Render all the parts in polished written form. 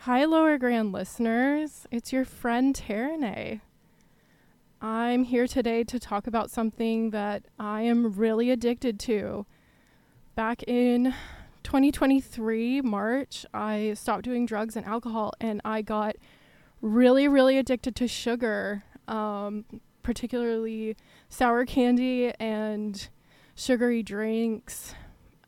Hi, Lower Grand listeners. It's your friend Taranae. I'm here today to talk about something that I am really addicted to. Back in 2023, March, I stopped doing drugs and alcohol, and I got really, really addicted to sugar, particularly sour candy and sugary drinks.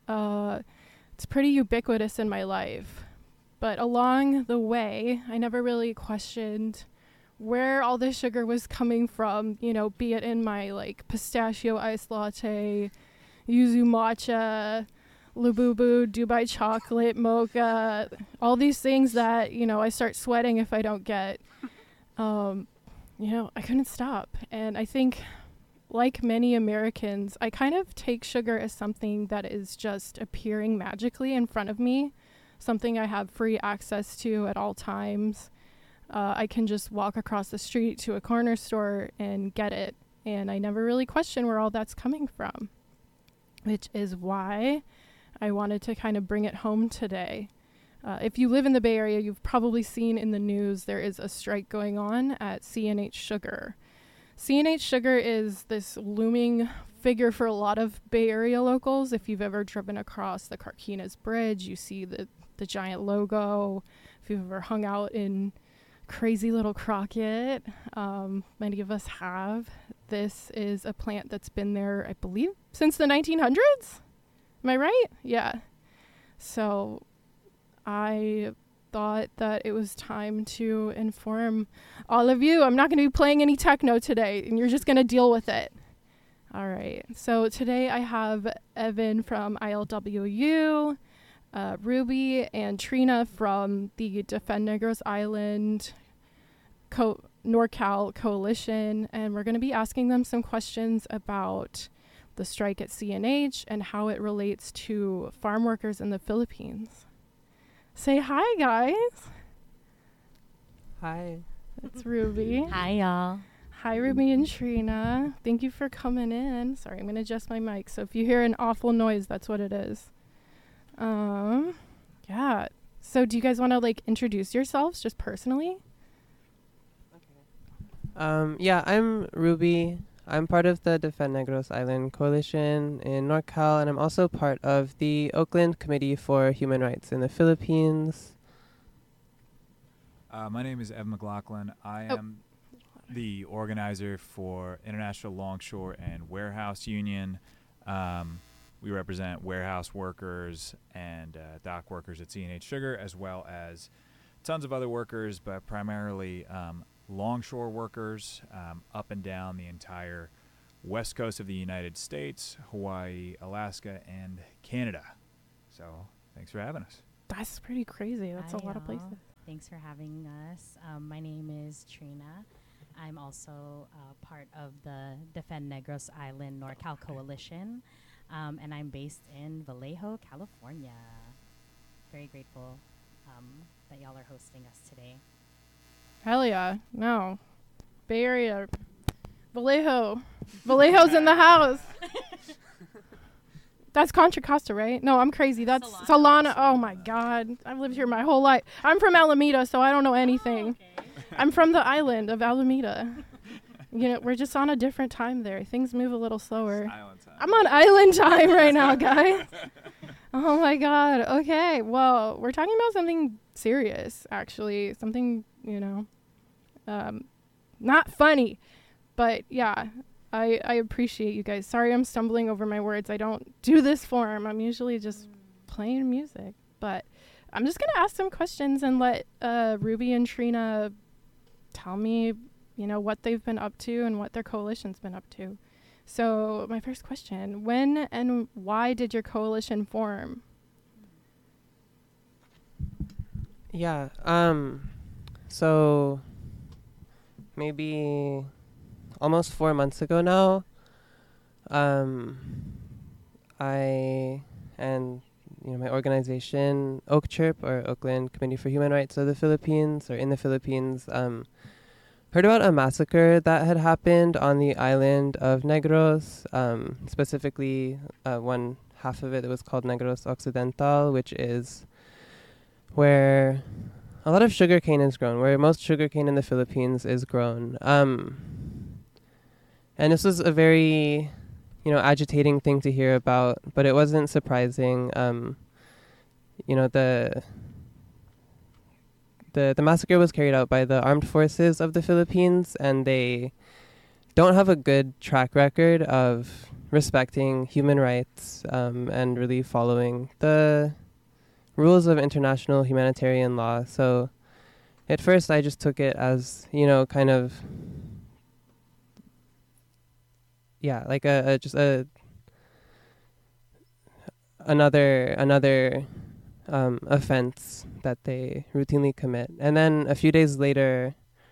It's pretty ubiquitous in my life. But along the way, I never really questioned where all this sugar was coming from, be it in my pistachio iced latte, yuzu matcha, Labubu, Dubai chocolate, mocha, all these things that, I start sweating if I don't get. I couldn't stop. And I think, like many Americans, I kind of take sugar as something that is just appearing magically in front of me. Something I have free access to at all times. I can just walk across the street to a corner store and get it. And I never really question where all that's coming from, which is why I wanted to kind of bring it home today. If you live in the Bay Area, you've probably seen in the news there is a strike going on at C&H Sugar. C&H Sugar is this looming figure for a lot of Bay Area locals. If you've ever driven across the Carquinez Bridge, you see the giant logo. If you've ever hung out in crazy little Crockett, many of us have. This is a plant that's been there, I believe, since the 1900s. Am I right? Yeah. So I thought that it was time to inform all of you. I'm not going to be playing any techno today, and you're just going to deal with it. All right. So today I have Evan from ILWU, Ruby and Trina from the Defend Negros Island NorCal Coalition, and we're going to be asking them some questions about the strike at C&H and how it relates to farm workers in the Philippines. Say hi, guys. Hi. That's Ruby. Hi, y'all. Hi, Ruby and Trina. Thank you for coming in. Sorry, I'm going to adjust my mic, so if you hear an awful noise, that's what it is. Yeah. So do you guys want to introduce yourselves just personally? Yeah, I'm Ruby. I'm part of the Defend Negros Island Coalition in NorCal, and I'm also part of the Oakland Committee for Human Rights in the Philippines. My name is Evan McLaughlin. I am the organizer for International Longshore and Warehouse Union. We represent warehouse workers and dock workers at C&H Sugar, as well as tons of other workers, but primarily longshore workers up and down the entire west coast of the United States, Hawaii, Alaska, and Canada. So thanks for having us. That's pretty crazy. That's Hi, a lot of places. Thanks for having us. My name is Trina. I'm also part of the Defend Negros Island NorCal Coalition, and I'm based in Vallejo, California. Very grateful that y'all are hosting us today. Hell yeah. No. Bay Area. Vallejo. Vallejo's in the house. That's Contra Costa, right? No, I'm crazy. That's Solana. Oh, my God. I've lived here my whole life. I'm from Alameda, so I don't know anything. Oh, okay. I'm from the island of Alameda. We're just on a different time there. Things move a little slower. Island time. I'm on island time right now, guys. Oh, my God. Okay. Well, we're talking about something serious, actually. Something, not funny. But, yeah, I appreciate you guys. Sorry I'm stumbling over my words. I don't do this form. I'm usually just playing music. But I'm just going to ask some questions and let Ruby and Trina tell me, what they've been up to and what their coalition's been up to. So my first question, when and why did your coalition form? Yeah, so maybe almost 4 months ago now, I and my organization, OakChirp, or Oakland Committee for Human Rights of the Philippines, or in the Philippines, heard about a massacre that had happened on the island of Negros, specifically one half of it was called Negros Occidental, which is where a lot of sugarcane is grown, where most sugarcane in the Philippines is grown. And this was a very, agitating thing to hear about, but it wasn't surprising. The massacre was carried out by the armed forces of the Philippines, and they don't have a good track record of respecting human rights and really following the rules of international humanitarian law. So at first I just took it as, kind of, like another offense that they routinely commit. And then a few days later,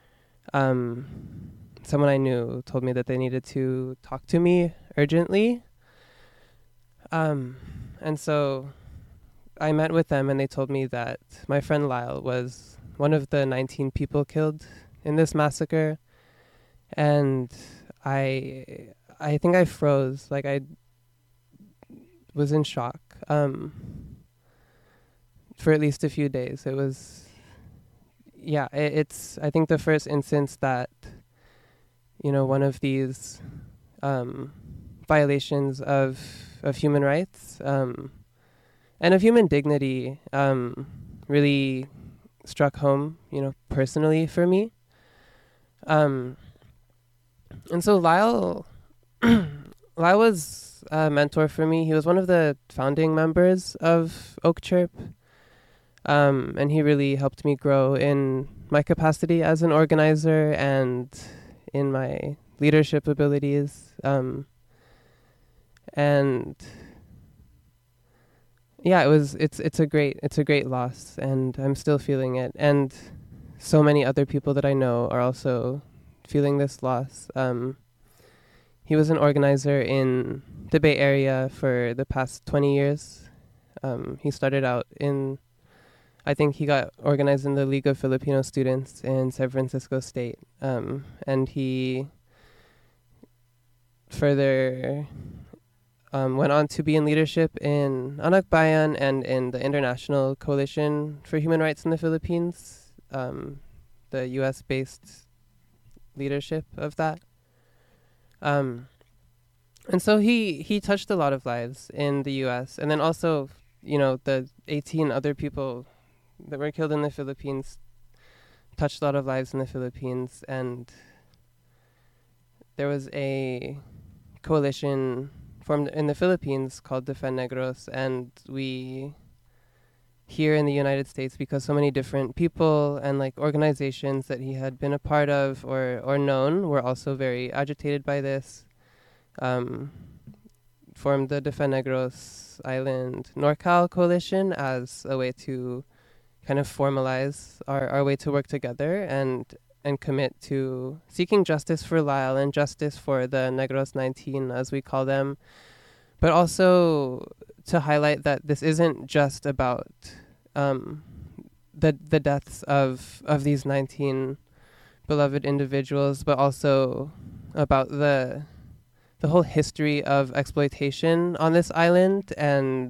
someone I knew told me that they needed to talk to me urgently. And so I met with them, and they told me that my friend Lyle was one of the 19 people killed in this massacre. And I think I froze. Like, I was in shock for at least a few days. It was, it's I think the first instance that, one of these violations of human rights and of human dignity really struck home, personally for me. And so Lyle was a mentor for me. He was one of the founding members of Oak Chirp. And he really helped me grow in my capacity as an organizer and in my leadership abilities. It's a great loss, and I'm still feeling it. And so many other people that I know are also feeling this loss. He was an organizer in the Bay Area for the past 20 years. He started out I think he got organized in the League of Filipino Students in San Francisco State. And he further went on to be in leadership in Anak Bayan and in the International Coalition for Human Rights in the Philippines, the U.S.-based leadership of that. And so he touched a lot of lives in the U.S. And then also, the 18 other people that were killed in the Philippines touched a lot of lives in the Philippines. And there was a coalition formed in the Philippines called Defend Negros, and we here in the United States, because so many different people and organizations that he had been a part of or known were also very agitated by this, formed the Defend Negros Island NorCal coalition as a way to kind of formalize our way to work together and commit to seeking justice for Lyle and justice for the Negros 19, as we call them, but also to highlight that this isn't just about the deaths of these 19 beloved individuals, but also about the whole history of exploitation on this island and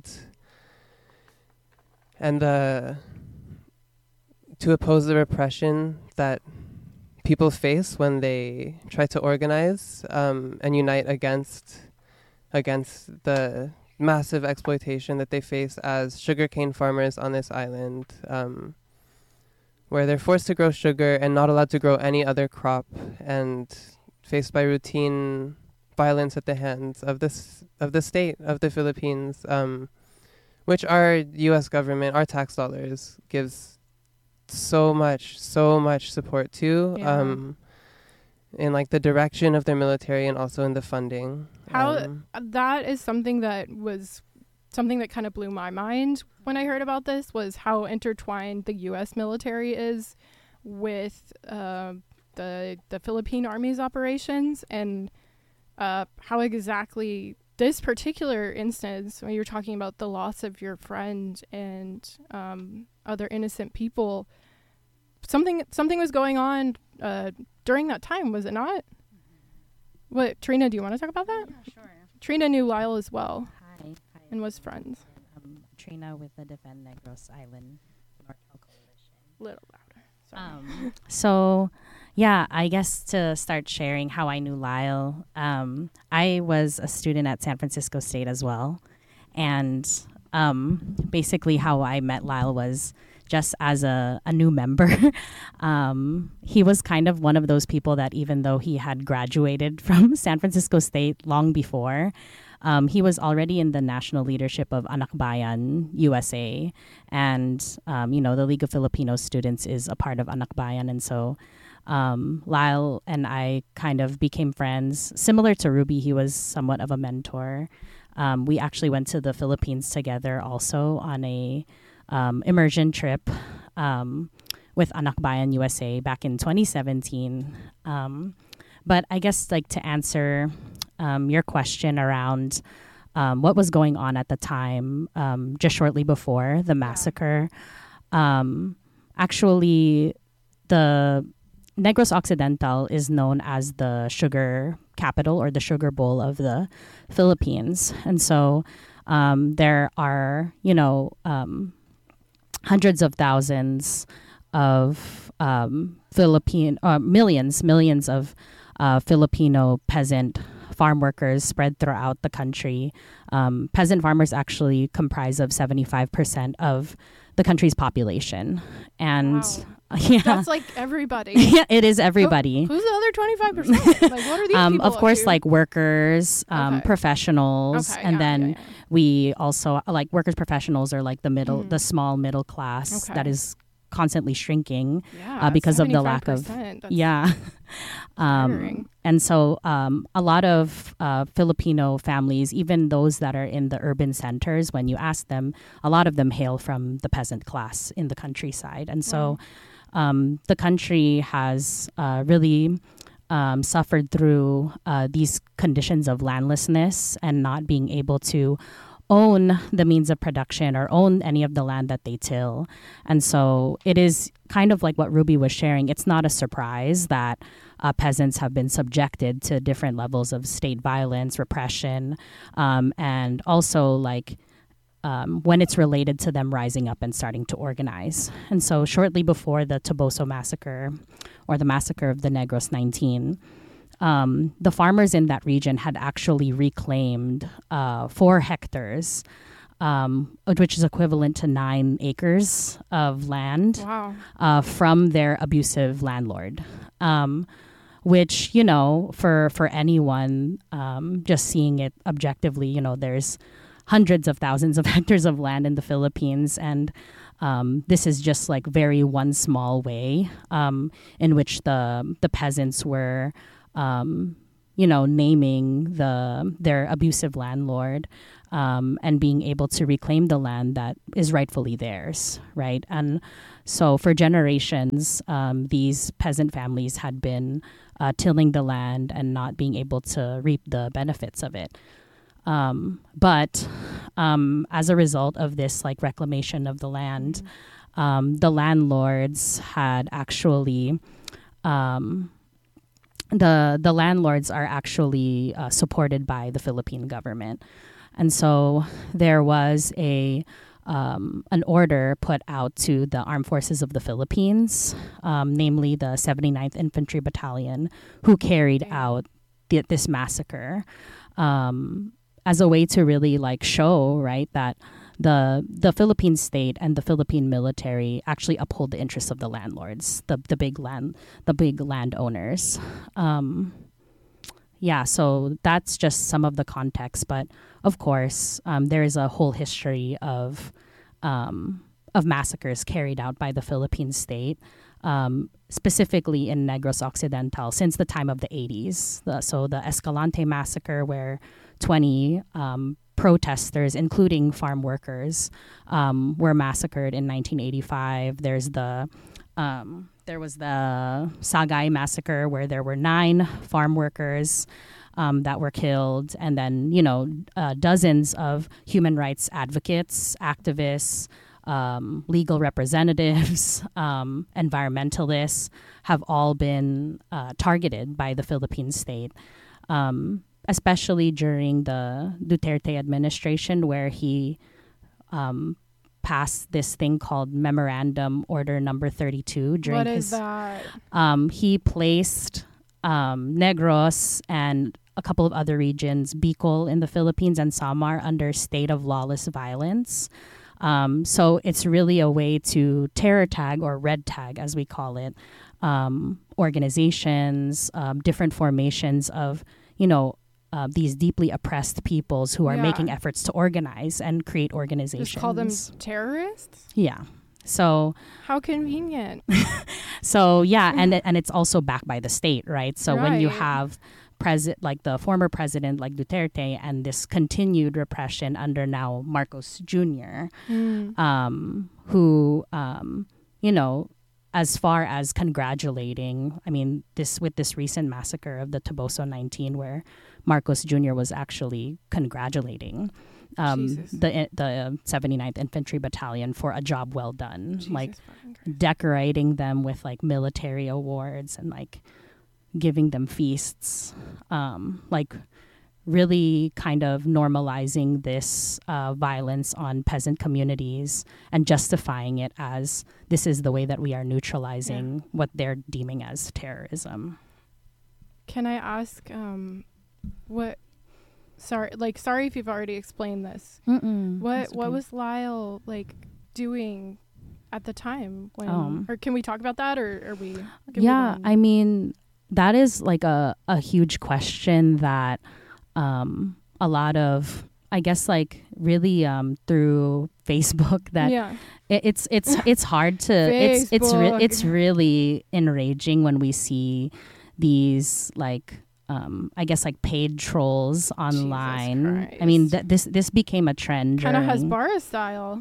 to oppose the repression that people face when they try to organize and unite against the massive exploitation that they face as sugarcane farmers on this island, where they're forced to grow sugar and not allowed to grow any other crop, and faced by routine violence at the hands of the state of the Philippines, which our U.S. government, our tax dollars, gives so much support to, in the direction of their military and also in the funding. How that is something that kind of blew my mind when I heard about this, was how intertwined the U.S. military is with the Philippine Army's operations, and how exactly this particular instance, when you're talking about the loss of your friend and other innocent people, something was going on during that time, was it not? What, Trina, do you want to talk about that? Yeah, sure. Trina knew Lyle as well. Hi. And was friends. Trina with the Defend Negros Island NorCal Coalition. Little back. So, yeah, I guess to start sharing how I knew Lyle, I was a student at San Francisco State as well. And basically, how I met Lyle was just as a new member. He was kind of one of those people that even though he had graduated from San Francisco State long before, he was already in the national leadership of Anak Bayan USA. And, the League of Filipino Students is a part of Anak Bayan. And so Lyle and I kind of became friends. Similar to Ruby, he was somewhat of a mentor. We actually went to the Philippines together also on a immersion trip with Anak Bayan USA back in 2017. But I guess to answer your question around what was going on at the time, just shortly before the massacre, actually the Negros Occidental is known as the sugar capital or the sugar bowl of the Philippines. And so there are, hundreds of thousands of millions of Filipino peasant farm workers spread throughout the country. Peasant farmers actually comprise of 75% of the country's population. And wow. That's like everybody. Yeah, it is everybody. Who's the other 25%? Like, what are these people of course, up to? like workers, professionals, Okay, and yeah, then yeah. we also like workers, professionals are like the small middle class that is constantly shrinking because of the lack of and so a lot of Filipino families, even those that are in the urban centers, when you ask them, a lot of them hail from the peasant class in the countryside. And so the country has really suffered through these conditions of landlessness and not being able to own the means of production or own any of the land that they till. And so it is kind of like what Ruby was sharing. It's not a surprise that peasants have been subjected to different levels of state violence, repression, and also when it's related to them rising up and starting to organize. And so shortly before the Toboso massacre or the massacre of the Negros 19, the farmers in that region had actually reclaimed 4 hectares, which is equivalent to 9 acres of land from their abusive landlord. Which, for anyone just seeing it objectively, there's hundreds of thousands of hectares of land in the Philippines. And this is just very one small way in which the peasants were naming their abusive landlord and being able to reclaim the land that is rightfully theirs, right? And so for generations, these peasant families had been tilling the land and not being able to reap the benefits of it. But as a result of this reclamation of the land, the landlords had actually the landlords are actually supported by the Philippine government. And so there was an order put out to the Armed Forces of the Philippines, namely the 79th Infantry Battalion, who carried out this massacre as a way to really show, right, that the Philippine state and the Philippine military actually uphold the interests of the landlords, the big landowners. So that's just some of the context, but of course there is a whole history of massacres carried out by the Philippine state, specifically in Negros Occidental since the time of the 80s. So the Escalante massacre, where 20 protesters, including farm workers, were massacred in 1985. There was the Sagay massacre, where there were 9 farm workers that were killed, and then dozens of human rights advocates, activists, legal representatives, environmentalists have all been targeted by the Philippine state. Especially during the Duterte administration, where he passed this thing called Memorandum Order Number 32 during What his. is that? He placed Negros and a couple of other regions, Bicol in the Philippines and Samar, under state of lawless violence. So it's really a way to terror tag, or red tag as we call it, organizations, different formations of, these deeply oppressed peoples who are Yeah. making efforts to organize and create organizations. Just call them terrorists? Yeah. So How convenient. and it's also backed by the state, right? So when you Right. have like the former president like Duterte and this continued repression under now Marcos Jr., who as far as congratulating, with this recent massacre of the Toboso 19, where Marcos Jr. was actually congratulating Jesus. the 79th Infantry Battalion for a job well done, Jesus like fucking Christ. decorating them with like military awards and like giving them feasts, like really kind of normalizing this violence on peasant communities and justifying it as this is the way that we are neutralizing what they're deeming as terrorism. Can I ask what? Sorry if you've already explained this. What was Lyle like doing at the time when? Or can we talk about that, or are we? Yeah, I mean, that is like a huge question that a lot of, I guess, like really through Facebook that it's hard to it's really enraging when we see these like I guess like paid trolls online. I mean this became a trend, kind of Hasbara style.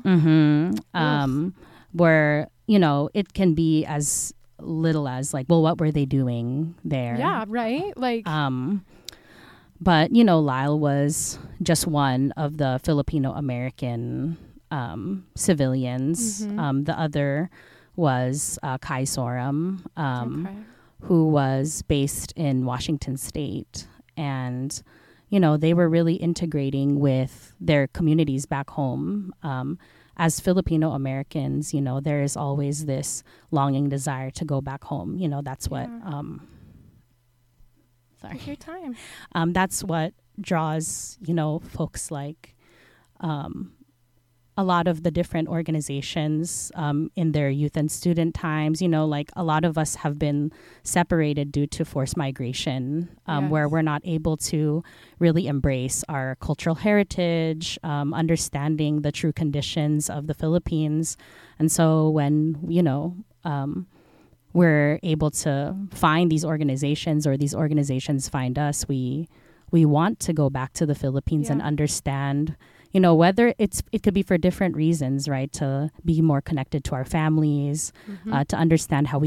Where it can be as little as like, well, what were they doing there? Yeah, right. Like but Lyle was just one of the Filipino American civilians. The other was Kai Sorum, who was based in Washington State, and they were really integrating with their communities back home. As Filipino Americans, there is always this longing desire to go back home. That's what sorry. Take your time. That's what draws, folks like a lot of the different organizations in their youth and student times. Like a lot of us have been separated due to forced migration, where we're not able to really embrace our cultural heritage, understanding the true conditions of the Philippines. And so when, we're able to find these organizations, or these organizations find us, we want to go back to the Philippines and understand, whether it could be for different reasons, right? To be more connected to our families, to understand how we